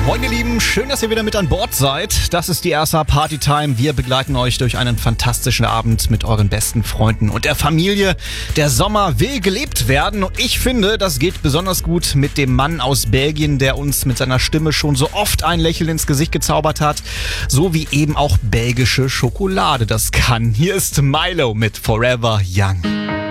Moin ihr Lieben, schön, dass ihr wieder mit an Bord seid. Das ist die RSA Party Time. Wir begleiten euch durch einen fantastischen Abend mit euren besten Freunden und der Familie. Der Sommer will gelebt werden und ich finde, das geht besonders gut mit dem Mann aus Belgien, der uns mit seiner Stimme schon so oft ein Lächeln ins Gesicht gezaubert hat, so wie eben auch belgische Schokolade das kann. Hier ist Milo mit Forever Young.